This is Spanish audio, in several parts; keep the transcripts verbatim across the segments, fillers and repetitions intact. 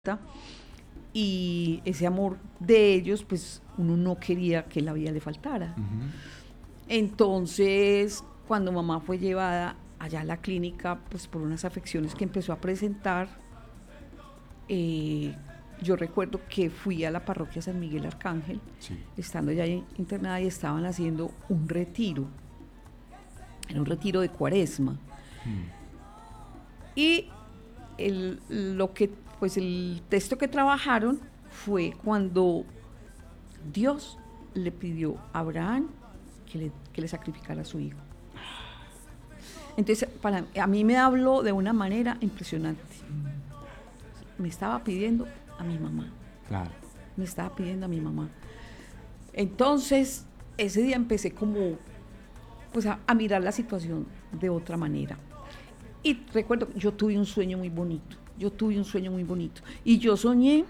y ese amor de ellos, pues uno no quería que la vida le faltara. Uh-huh. Entonces, cuando mamá fue llevada allá a la clínica, pues por unas afecciones que empezó a presentar, eh, yo recuerdo que fui a la parroquia San Miguel Arcángel, sí. estando ya internada, y estaban haciendo un retiro, era un retiro de cuaresma. Hmm. Y el, lo que, pues el texto que trabajaron fue cuando Dios le pidió a Abraham que le, que le sacrificara a su hijo. Entonces, para, a mí me habló de una manera impresionante. Me estaba pidiendo a mi mamá. Claro. Me estaba pidiendo a mi mamá. Entonces, ese día empecé como, pues a, a mirar la situación de otra manera. Y recuerdo, yo tuve un sueño muy bonito. Yo tuve un sueño muy bonito. Y yo soñé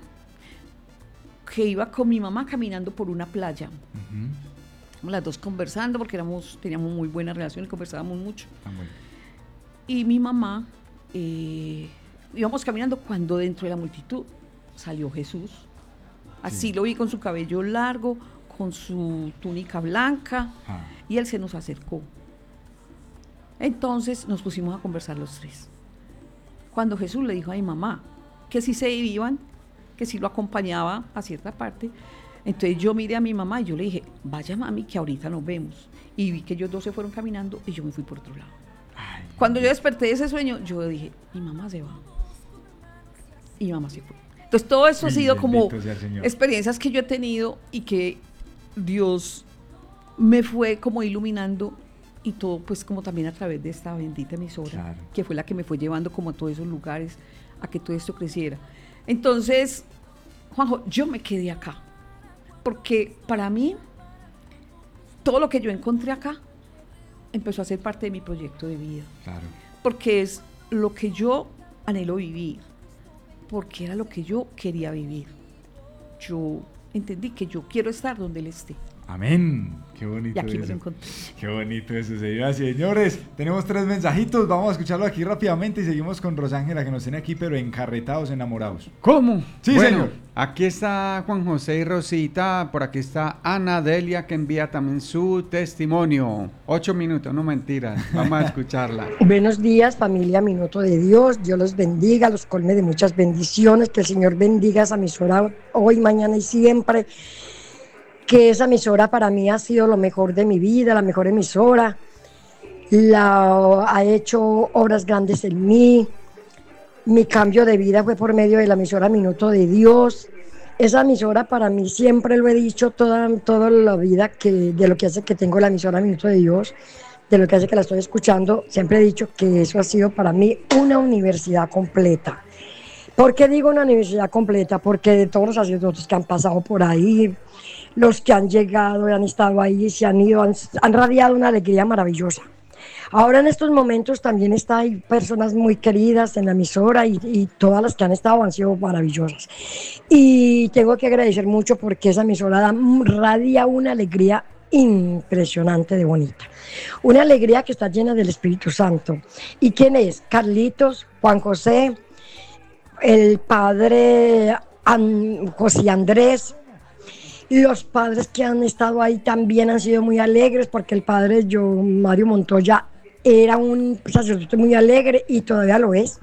que iba con mi mamá caminando por una playa. Uh-huh. Las dos conversando, porque éramos, teníamos muy buena relación y conversábamos mucho. Ah, bueno. Y mi mamá, eh, íbamos caminando cuando dentro de la multitud salió Jesús. Así sí. Lo vi con su cabello largo, con su túnica blanca, ah. y él se nos acercó. Entonces nos pusimos a conversar los tres. Cuando Jesús le dijo a mi mamá que si se iban, que si lo acompañaba a cierta parte, entonces yo miré a mi mamá y yo le dije, vaya mami, que ahorita nos vemos. Y vi que ellos dos se fueron caminando y yo me fui por otro lado. Ay, Cuando yo desperté de ese sueño, yo dije, mi mamá se va. Y mi mamá se fue. Entonces todo eso ha sido como experiencias que yo he tenido y que Dios me fue como iluminando, y todo pues como también a través de esta bendita emisora, claro. que fue la que me fue llevando como a todos esos lugares, a que todo esto creciera. Entonces, Juanjo, yo me quedé acá, porque para mí, todo lo que yo encontré acá, empezó a ser parte de mi proyecto de vida. Claro. Porque es lo que yo anhelo vivir, porque era lo que yo quería vivir. Yo entendí que yo quiero estar donde Él esté. Amén. Qué bonito. Y aquí eso. me lo encontré. Qué bonito eso, señoras y señores. Tenemos tres mensajitos, vamos a escucharlo aquí rápidamente y seguimos con Rosángela, que nos tiene aquí, pero encarretados, enamorados. ¿Cómo? Sí, bueno, señor. Aquí está Juan José y Rosita, por aquí está Ana Delia, que envía también su testimonio. Ocho minutos, no mentiras, vamos a escucharla. Buenos días, familia Minuto de Dios. Dios los bendiga, los colme de muchas bendiciones. Que el Señor bendiga esa emisora hoy, mañana y siempre. Que esa emisora para mí ha sido lo mejor de mi vida, la mejor emisora. La, ha hecho obras grandes en mí. Mi cambio de vida fue por medio de la emisora Minuto de Dios. Esa emisora para mí, siempre lo he dicho toda, toda la vida, que de lo que hace que tengo la emisora Minuto de Dios, de lo que hace que la estoy escuchando, siempre he dicho que eso ha sido para mí una universidad completa. ¿Por qué digo una universidad completa? Porque de todos los sacerdotes que han pasado por ahí, los que han llegado y han estado ahí, se han ido, han, han radiado una alegría maravillosa. Ahora en estos momentos también está, hay personas muy queridas en la emisora y, y todas las que han estado han sido maravillosas. Y tengo que agradecer mucho porque esa emisora da, radia una alegría impresionante de bonita. Una alegría que está llena del Espíritu Santo. ¿Y quién es? Carlitos, Juan José, el padre An, José Andrés. Los padres que han estado ahí también han sido muy alegres, porque el padre yo, Mario Montoya, era un sacerdote muy alegre y todavía lo es.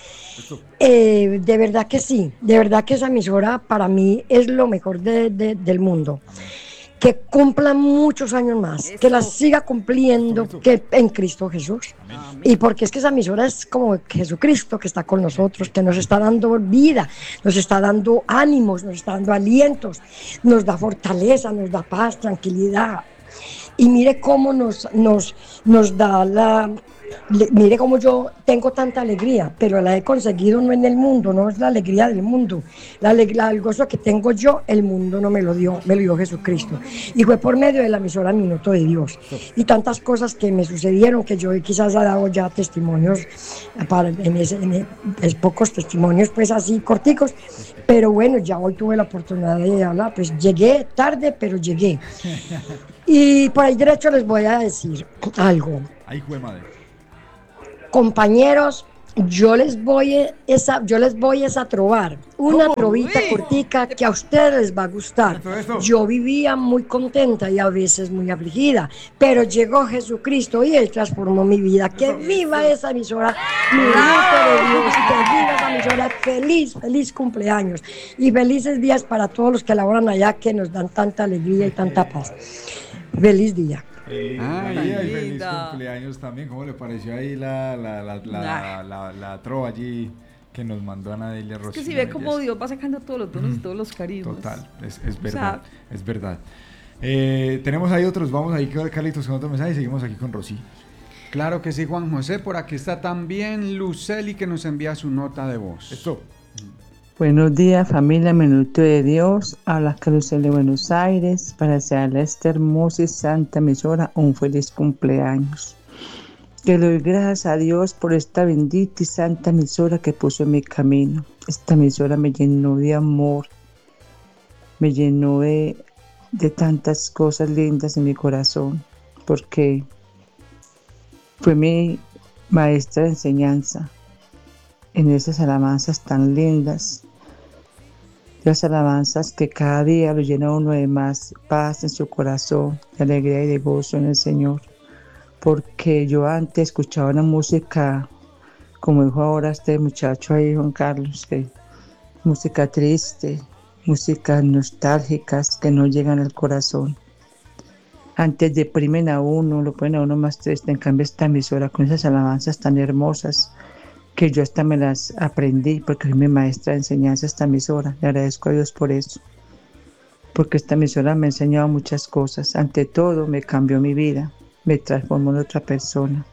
Eh, de verdad que sí, de verdad que esa emisora para mí es lo mejor de, de, del mundo. Que cumpla muchos años más, Eso. que la siga cumpliendo que en Cristo Jesús. Amén. Y porque es que esa emisora es como Jesucristo que está con nosotros, que nos está dando vida, nos está dando ánimos, nos está dando alientos, nos da fortaleza, nos da paz, tranquilidad. Y mire cómo nos, nos, nos da la... Le, mire cómo yo tengo tanta alegría, pero la he conseguido no en el mundo, no es la alegría del mundo. La, la, el gozo que tengo yo, el mundo no me lo dio, me lo dio Jesucristo. Y fue por medio de la emisora Minuto de Dios. Y tantas cosas que me sucedieron, que yo quizás he dado ya testimonios, para, en, ese, en, en pocos testimonios, pues así corticos. Pero bueno, ya hoy tuve la oportunidad de hablar, pues llegué tarde, pero llegué. Y por ahí derecho les voy a decir algo. Ay, jue madre. Compañeros, Yo les voy esa, yo les voy esa trovar, una ¿Cómo? trovita Uy. cortica que a ustedes les va a gustar. Esto, esto. Yo vivía muy contenta y a veces muy afligida, pero llegó Jesucristo y Él transformó mi vida. Que viva esa emisora, minuto de Dios, que viva esa emisora. Feliz, feliz cumpleaños y felices días para todos los que laboran allá, que nos dan tanta alegría y tanta paz. Feliz día. Feliz Ay, día y feliz linda. cumpleaños también. ¿Cómo le pareció ahí la, la, la, la, Ah. la, la trova allí que nos mandó Ana Delia Es Rossi? que si ve cómo Dios va sacando todos los dones y todos los carismas. Total, es, es O verdad, sea, es verdad. Eh, tenemos ahí otros, vamos ahí, Carlitos, con otro mensaje y seguimos aquí con Rosy. Claro que sí, Juan José. Por aquí está también Luceli, que nos envía su nota de voz. Esto. Buenos días, familia Minuto de Dios. Habla Carusel de Buenos Aires para desearle a esta hermosa y santa emisora un feliz cumpleaños. Que le doy gracias a Dios por esta bendita y santa emisora que puso en mi camino. Esta emisora me llenó de amor, me llenó de, de tantas cosas lindas en mi corazón, porque fue mi maestra de enseñanza en esas alabanzas tan lindas, las alabanzas que cada día lo llena uno de más paz en su corazón, de alegría y de gozo en el Señor. Porque yo antes escuchaba una música, como dijo ahora este muchacho ahí, Juan Carlos, que música triste, músicas nostálgicas que no llegan al corazón. Antes deprimen a uno, lo ponen a uno más triste. En cambio esta emisora con esas alabanzas tan hermosas, que yo hasta me las aprendí porque fui mi maestra de enseñanza esta emisora. Le agradezco a Dios por eso, porque esta emisora me ha enseñado muchas cosas. Ante todo, me cambió mi vida, me transformó en otra persona.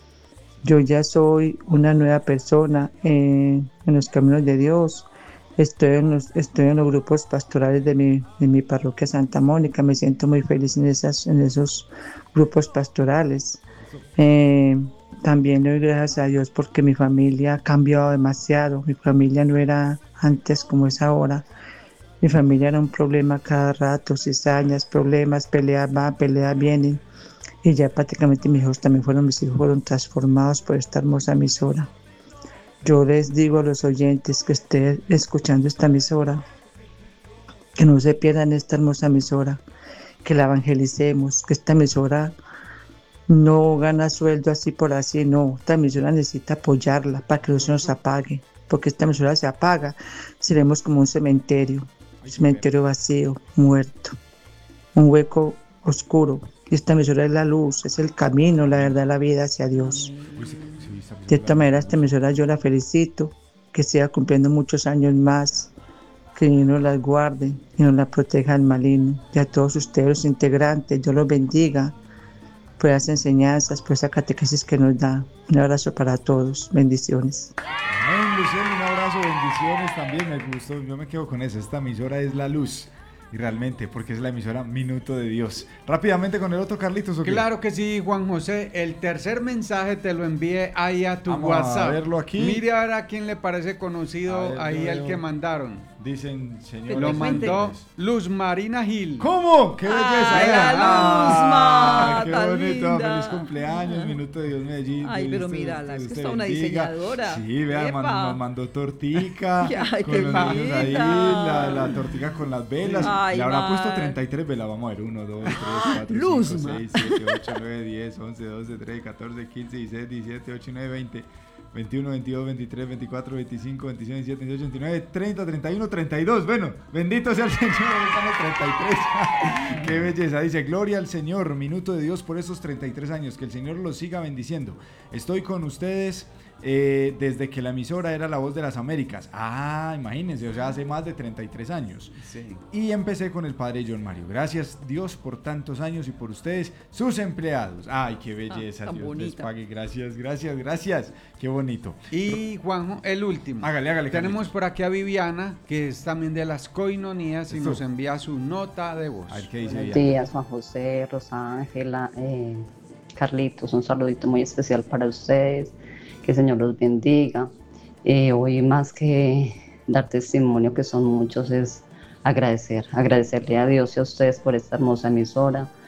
Yo ya soy una nueva persona en, en los caminos de Dios. Estoy en los, estoy en los grupos pastorales de mi, de mi parroquia Santa Mónica. Me siento muy feliz en, esas, en esos grupos pastorales. Eh, También le doy gracias a Dios porque mi familia ha cambiado demasiado. Mi familia no era antes como es ahora. Mi familia era un problema cada rato, cizañas, problemas, peleas van, peleas vienen. Y ya prácticamente mis hijos también fueron, mis hijos fueron transformados por esta hermosa emisora. Yo les digo a los oyentes que estén escuchando esta emisora, que no se pierdan esta hermosa emisora, que la evangelicemos, que esta emisora no gana sueldo así por así, no. Esta emisora necesita apoyarla para que no se nos apague, porque esta emisora se apaga, seremos como un cementerio, un cementerio vacío, muerto, un hueco oscuro. Y esta emisora es la luz, es el camino, la verdad, la vida hacia Dios. De esta manera, esta emisora yo la felicito, que siga cumpliendo muchos años más, que Dios nos las guarde y nos la proteja al maligno. Y a todos ustedes, los integrantes, Dios los bendiga por las enseñanzas, por esa catequesis que nos da. Un abrazo para todos, bendiciones. Amén, Luciano, un abrazo, bendiciones también, me gustó, yo me quedo con eso, esta emisora es la luz. Y realmente, porque es la emisora Minuto de Dios. Rápidamente con el otro, Carlitos, ¿o qué? Claro que sí, Juan José. El tercer mensaje te lo envié ahí a tu Vamos WhatsApp. a verlo aquí. Mire ahora a quién le parece conocido A ver, ahí yo el veo. que mandaron. Dicen, señor. Lo mandó Luz Marina Gil. ¿Cómo? ¡Qué belleza! Ay, vea. la Ah, Luzma, ¡Qué tan bonito! linda. ¡Feliz cumpleaños! Minuto de Dios, Medellín. Ay, Dios pero te- mírala, es que Dios está te una bendiga. diseñadora. Sí, vea, man- Epa. nos mandó tortica. Ay, con qué los niños ahí, bonita. la, la tortica con las velas. Ay, Le habrá puesto Mar. treinta y tres velas. Vamos a ver: uno, dos, tres, cuatro, cinco, Luzma. seis, siete, ocho, nueve, diez, once, doce, trece, catorce, quince, dieciséis, diecisiete, dieciocho, diecinueve, veinte. veintiuno, veintidós, veintitrés, veinticuatro, veinticinco, veintiséis, veintisiete, veintiocho, veintinueve, treinta, treinta y uno, treinta y dos. Bueno, bendito sea el Señor, estamos treinta y tres. Qué belleza. Dice: gloria al Señor, Minuto de Dios por esos treinta y tres años. Que el Señor los siga bendiciendo. Estoy con ustedes eh, desde que la emisora era La Voz de las Américas. Ah, imagínense, o sea, hace más de treinta y tres años. Sí. Y empecé con el padre John Mario. Gracias Dios por tantos años y por ustedes, sus empleados. Ay, qué belleza. Ah, tan Dios les bonita. pague. Gracias, gracias, gracias. Qué bonito. Y Juanjo, el último. Hágale, hágale. Tenemos Carlitos. por aquí a Viviana, que es también de las coinonías, y Eso. nos envía su nota de voz. A ver qué dice Buenos ella. días, Juan José, Rosángela, eh, Carlitos, un saludito muy especial para ustedes, que el Señor los bendiga. Eh, hoy más que dar testimonio, que son muchos, es agradecer, agradecerle a Dios y a ustedes por esta hermosa emisora,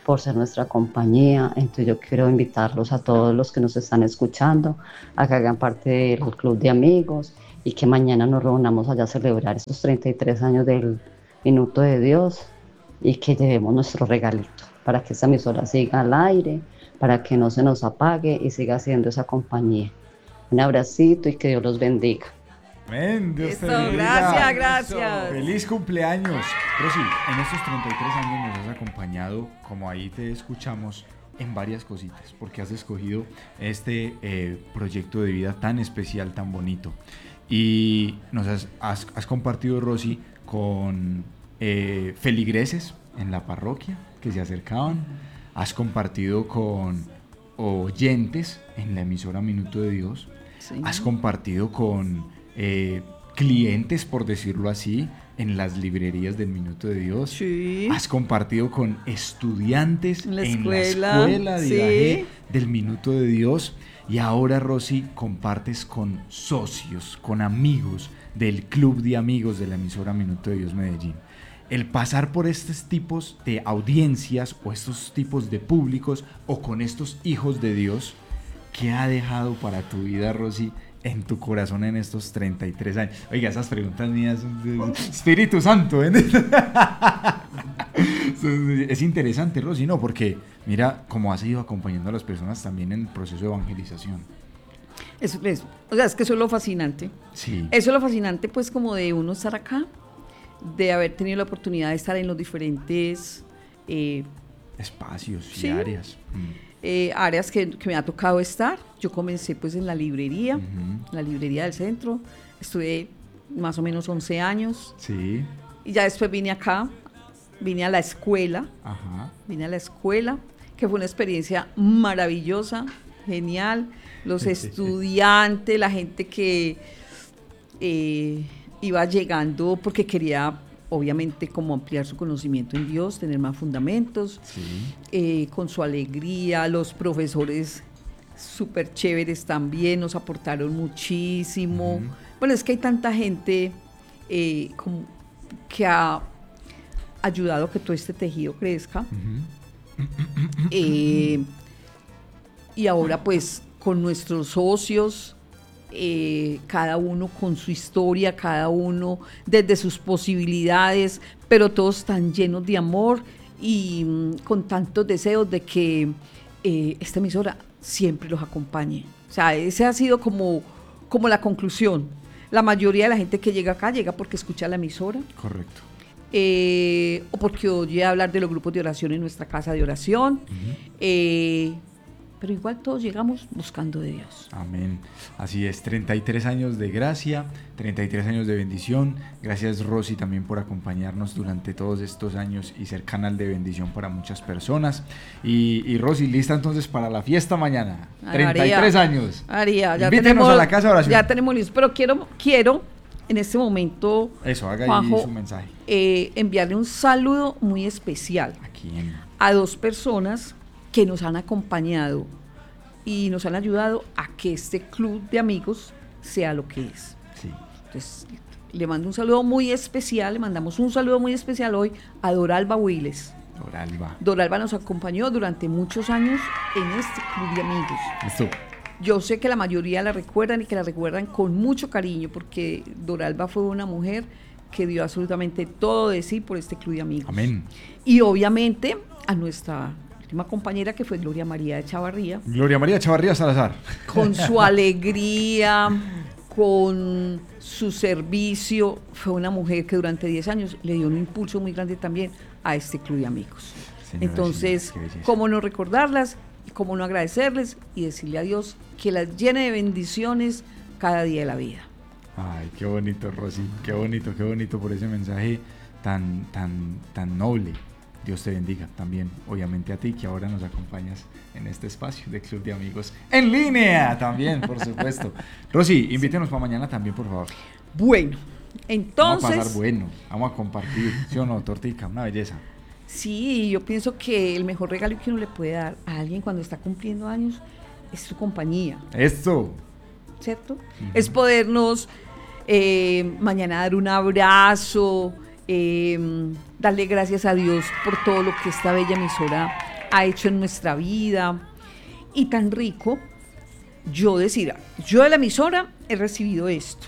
por ser nuestra compañía. Entonces yo quiero invitarlos a todos los que nos están escuchando a que hagan parte del club de amigos y que mañana nos reunamos allá a celebrar esos treinta y tres años del Minuto de Dios y que llevemos nuestro regalito para que esta emisora siga al aire, para que no se nos apague y siga siendo esa compañía. Un abracito y que Dios los bendiga. Amén, Dios te Eso, bendiga. gracias, gracias. Feliz cumpleaños. Rosy, en estos treinta y tres años nos has acompañado, como ahí te escuchamos, en varias cositas, porque has escogido este eh, proyecto de vida tan especial, tan bonito. Y nos has, has, has compartido, Rosy, con eh, feligreses en la parroquia que se acercaban. Has compartido con oyentes en la emisora Minuto de Dios. Sí. Has compartido con Eh, clientes, por decirlo así, en las librerías del Minuto de Dios. Sí. Has compartido con estudiantes en la en escuela, la escuela de sí. Ibagué del Minuto de Dios. Y ahora, Rosy, compartes con socios, con amigos del club de amigos de la emisora Minuto de Dios Medellín. El pasar por estos tipos de audiencias o estos tipos de públicos o con estos hijos de Dios, ¿qué ha dejado para tu vida, Rosy, en tu corazón en estos treinta y tres años? Oiga, esas preguntas mías son de Espíritu Santo, ¿eh? Es interesante, Rosy, ¿no? Porque mira cómo has ido acompañando a las personas también en el proceso de evangelización. Eso es, o sea, es que eso es lo fascinante. Sí. Eso es lo fascinante, pues, como de uno estar acá, de haber tenido la oportunidad de estar en los diferentes eh, espacios y sí. áreas. Mm. Eh, áreas que, que me ha tocado estar. Yo comencé pues en la librería, uh-huh. la librería del centro, estuve más o menos once años. Sí. Y ya después vine acá, vine a la escuela, Ajá. vine a la escuela, que fue una experiencia maravillosa, genial. Los estudiantes, la gente que eh, iba llegando porque quería, obviamente, como ampliar su conocimiento en Dios, tener más fundamentos, sí. eh, con su alegría. Los profesores súper chéveres también nos aportaron muchísimo. Uh-huh. Bueno, es que hay tanta gente eh, como que ha ayudado a que todo este tejido crezca. Uh-huh. eh, y ahora pues con nuestros socios, Eh, cada uno con su historia, cada uno desde sus posibilidades, pero todos tan llenos de amor y mm, con tantos deseos de que eh, esta emisora siempre los acompañe. O sea, esa ha sido como, como la conclusión. La mayoría de la gente que llega acá llega porque escucha la emisora. Correcto. Eh, o porque oye hablar de los grupos de oración en nuestra casa de oración. Uh-huh. Eh, pero igual todos llegamos buscando de Dios. Amén. Así es, treinta y tres años de gracia, treinta y tres años de bendición. Gracias, Rosy, también por acompañarnos durante todos estos años y ser canal de bendición para muchas personas. Y, y Rosy, lista entonces para la fiesta mañana. Ah, treinta y tres María, años. María, ya Invítenos tenemos, a la casa de oración. Ya tenemos listo, pero quiero, quiero en este momento, Eso, haga Juanjo, ahí su mensaje. Eh, enviarle un saludo muy especial. ¿A quién? A dos personas que nos han acompañado y nos han ayudado a que este club de amigos sea lo que es. Sí. Entonces, le mando un saludo muy especial, le mandamos un saludo muy especial hoy a Doralba Willes. Doralba. Doralba nos acompañó durante muchos años en este club de amigos. Esto. Yo sé que la mayoría la recuerdan y que la recuerdan con mucho cariño, porque Doralba fue una mujer que dio absolutamente todo de sí por este club de amigos. Amén. Y obviamente a nuestra última compañera, que fue Gloria María de Chavarría. Gloria María Chavarría Salazar. Con su alegría, con su servicio, fue una mujer que durante diez años le dio un impulso muy grande también a este club de amigos. Señora, Entonces, señora, ¿cómo no recordarlas? ¿Cómo no agradecerles y decirle a Dios que las llene de bendiciones cada día de la vida? Ay, qué bonito, Rosy, qué bonito, qué bonito por ese mensaje tan, tan, tan noble. Dios te bendiga también, obviamente a ti, que ahora nos acompañas en este espacio de Club de Amigos en línea también, por supuesto. Rosy, invítenos para mañana también, por favor. Bueno, entonces... Vamos a pasar bueno, vamos a compartir, ¿sí o no, tortica? Una belleza. Sí, yo pienso que el mejor regalo que uno le puede dar a alguien cuando está cumpliendo años es su compañía. ¡Esto! ¿Cierto? Uh-huh. Es podernos eh, mañana dar un abrazo, eh, darle gracias a Dios por todo lo que esta bella emisora ha hecho en nuestra vida. Y tan rico yo decir, yo de la emisora he recibido esto,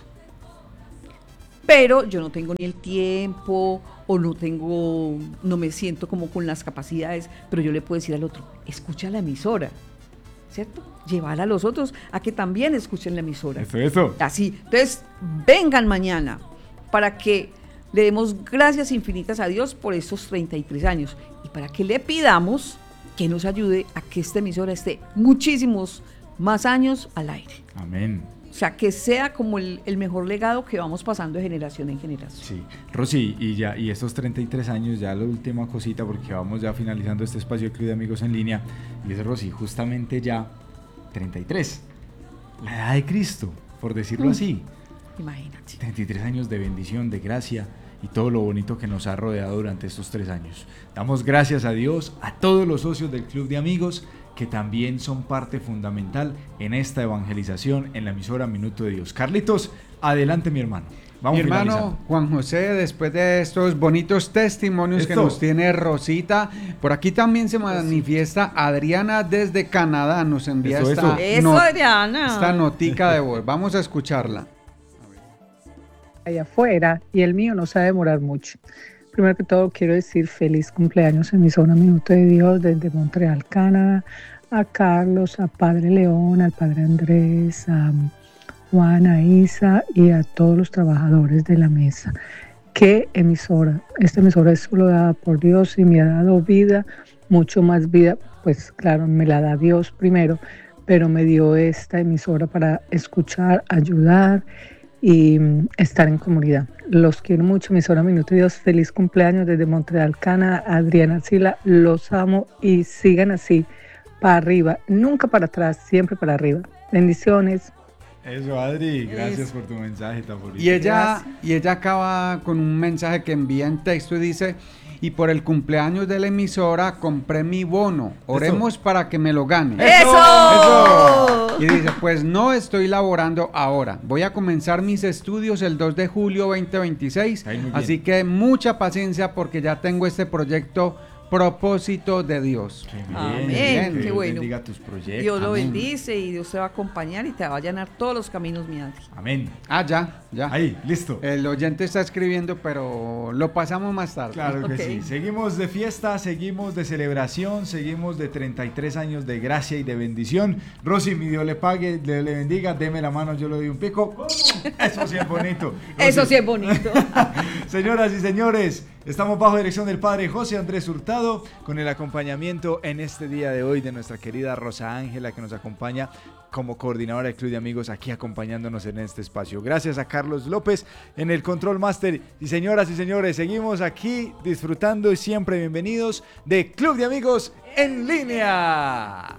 pero yo no tengo ni el tiempo o no tengo, no me siento como con las capacidades, pero yo le puedo decir al otro, escucha la emisora, ¿cierto? Llevar a los otros a que también escuchen la emisora. Eso, eso. Así, entonces, vengan mañana para que le demos gracias infinitas a Dios por estos treinta y tres años y para que le pidamos que nos ayude a que esta emisora esté muchísimos más años al aire. Amén. O sea, que sea como el, el mejor legado que vamos pasando de generación en generación. Sí, Rosy, y ya y estos treinta y tres años, ya la última cosita, porque vamos ya finalizando este espacio de Club de Amigos en Línea, y es Rosy, justamente ya treinta y tres, la edad de Cristo, por decirlo Mm. así. Imagínate. treinta y tres años de bendición, de gracia y todo lo bonito que nos ha rodeado durante estos tres años. Damos gracias a Dios, a todos los socios del Club de Amigos, que también son parte fundamental en esta evangelización en la emisora Minuto de Dios. Carlitos, adelante mi hermano. Vamos mi hermano finalizando. Juan José, después de estos bonitos testimonios Esto. que nos tiene Rosita, por aquí también se manifiesta Adriana desde Canadá, nos envía Eso, esta, Eso, not- Adriana. esta notica de voz. Vamos a escucharla. Allá afuera y el mío no se va a demorar mucho. Primero que todo quiero decir feliz cumpleaños emisora Minuto de Dios desde Montreal, Canadá, a Carlos, a Padre León, al Padre Andrés, a Juan, a Isa y a todos los trabajadores de la mesa. ¿Qué emisora? Esta emisora es solo dada por Dios y me ha dado vida, mucho más vida, pues claro, me la da Dios primero, pero me dio esta emisora para escuchar, ayudar y mm, estar en comunidad. Los quiero mucho, emisora Minuto de Dios, feliz cumpleaños desde Montreal, Canadá, Adriana Sila, los amo y sigan así, para arriba, nunca para atrás, siempre para arriba. Bendiciones. Eso, Adri, gracias Eso. por tu mensaje tan bonito. Y ella, Gracias. y ella acaba con un mensaje que envía en texto y dice: y por el cumpleaños de la emisora compré mi bono, oremos para que me lo gane. ¡Eso! Y dice, pues no estoy laborando ahora, voy a comenzar mis estudios el dos de julio veinte veintiséis, Ahí, muy bien. así que mucha paciencia porque ya tengo este proyecto Propósito de Dios. Qué bien, Amén, que qué Dios bueno. bendiga tus proyectos. Dios lo Amén. bendice y Dios te va a acompañar y te va a allanar todos los caminos, mi Adri. Amén. Ah, ya, ya. Ahí, listo. El oyente está escribiendo, pero lo pasamos más tarde. Claro que Ok. sí. Seguimos de fiesta, seguimos de celebración, seguimos de treinta y tres años de gracia y de bendición. Rosy, mi Dios le pague, Dios le bendiga, deme la mano, yo le doy un pico. Eso sí es bonito. Eso Rosy. sí es bonito. Señoras y señores, estamos bajo dirección del Padre José Andrés Hurtado, con el acompañamiento en este día de hoy de nuestra querida Rosa Ángela, que nos acompaña como coordinadora del Club de Amigos, aquí acompañándonos en este espacio. Gracias a Carlos López en el Control Master. Y señoras y señores, seguimos aquí disfrutando y siempre bienvenidos de Club de Amigos en línea.